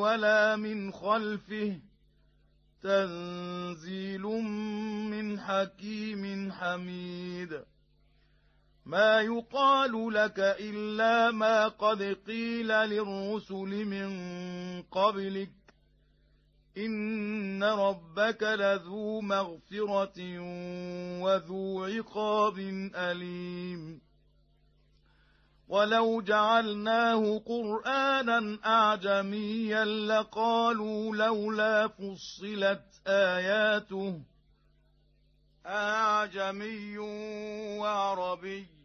ولا من خلفه تنزيل من حكيم حميد ما يقال لك إلا ما قد قيل للرسل من قبلك إن ربك لذو مغفرة وذو عقاب أليم ولو جعلناه قرآنا أعجميا لقالوا لولا فصلت آياته أعجمي وعربي